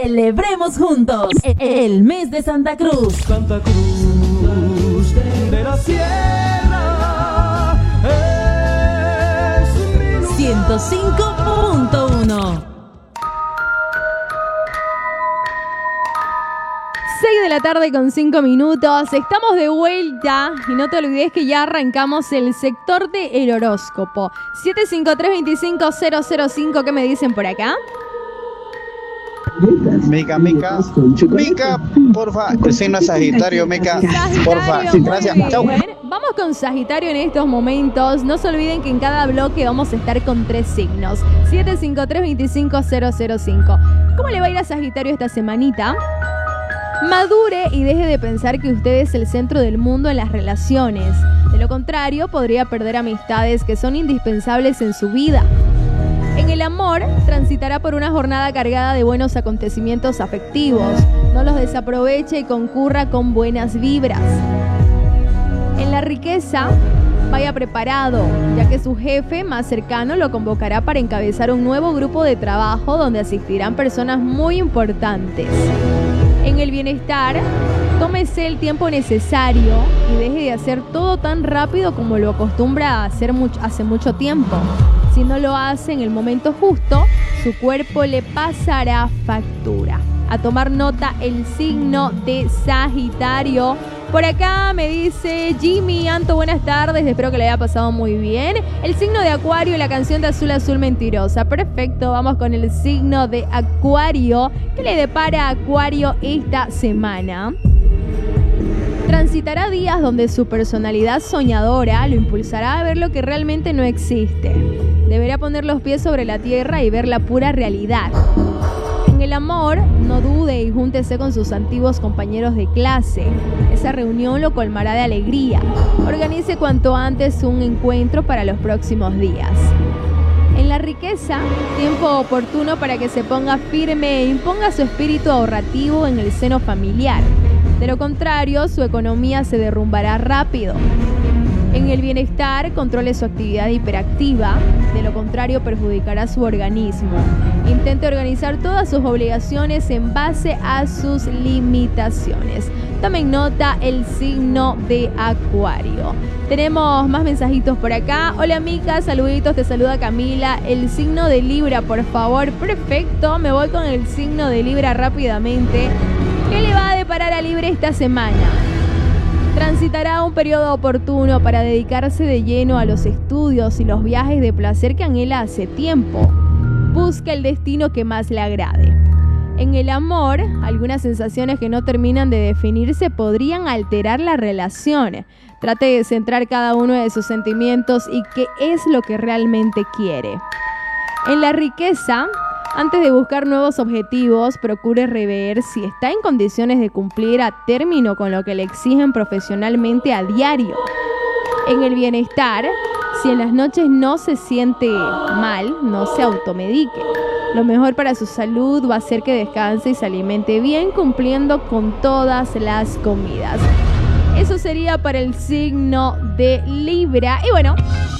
Celebremos juntos el mes de Santa Cruz. Santa Cruz de la Sierra es 105.1. 6 de la tarde con 5 minutos. Estamos de vuelta y no te olvides que ya arrancamos el sector del horóscopo. 753-25005. ¿Qué me dicen por acá? Mica, porfa, el signo es Sagitario, Mica, porfa, sí, gracias, chau. Vamos con Sagitario en estos momentos. No se olviden que en cada bloque vamos a estar con 3 signos. 753-25005. ¿Cómo le va a ir a Sagitario esta semanita? Madure y deje de pensar que usted es el centro del mundo en las relaciones. De lo contrario, podría perder amistades que son indispensables en su vida. En el amor, transitará por una jornada cargada de buenos acontecimientos afectivos. No los desaproveche y concurra con buenas vibras. En la riqueza, vaya preparado, ya que su jefe más cercano lo convocará para encabezar un nuevo grupo de trabajo donde asistirán personas muy importantes. En el bienestar, tómese el tiempo necesario y deje de hacer todo tan rápido como lo acostumbra a hacer hace mucho tiempo. Si no lo hace en el momento justo, su cuerpo le pasará factura. A tomar nota el signo de Sagitario. Por acá me dice Jimmy, Anto, buenas tardes, espero que le haya pasado muy bien. El signo de Acuario y la canción de Azul Azul Mentirosa. Perfecto, vamos con el signo de Acuario. ¿Qué le depara a Acuario esta semana? Transitará días donde su personalidad soñadora lo impulsará a ver lo que realmente no existe. Deberá poner los pies sobre la tierra y ver la pura realidad. En el amor, no dude y júntese con sus antiguos compañeros de clase. Esa reunión lo colmará de alegría. Organice cuanto antes un encuentro para los próximos días. En la riqueza, tiempo oportuno para que se ponga firme e imponga su espíritu ahorrativo en el seno familiar. De lo contrario, su economía se derrumbará rápido. En el bienestar, controle su actividad hiperactiva, de lo contrario perjudicará su organismo. Intente organizar todas sus obligaciones en base a sus limitaciones. Tomen nota el signo de Acuario. Tenemos más mensajitos por acá. Hola Mica, saluditos, te saluda Camila. El signo de Libra, por favor. Perfecto, me voy con el signo de Libra rápidamente. ¿Qué le va a deparar a Libra esta semana? Transitará un periodo oportuno para dedicarse de lleno a los estudios y los viajes de placer que anhela hace tiempo. Busca el destino que más le agrade. En el amor, algunas sensaciones que no terminan de definirse podrían alterar la relación. Trate de centrar cada uno de sus sentimientos y qué es lo que realmente quiere. En la riqueza, antes de buscar nuevos objetivos, procure rever si está en condiciones de cumplir a término con lo que le exigen profesionalmente a diario. En el bienestar, si en las noches no se siente mal, no se automedique. Lo mejor para su salud va a ser que descanse y se alimente bien, cumpliendo con todas las comidas. Eso sería para el signo de Libra. Y bueno,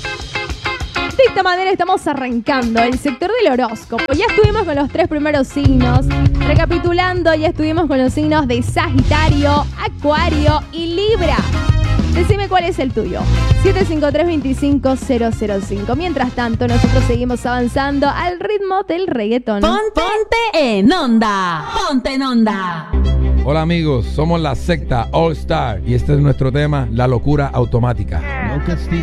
de esta manera estamos arrancando el sector del horóscopo. Ya estuvimos con los 3 primeros signos. Recapitulando, ya estuvimos con los signos de Sagitario, Acuario y Libra. Decime cuál es el tuyo. 753-25005. Mientras tanto, nosotros seguimos avanzando al ritmo del reggaetón. Ponte en onda. Ponte en onda. Hola amigos, somos la secta All Star y este es nuestro tema, la locura automática.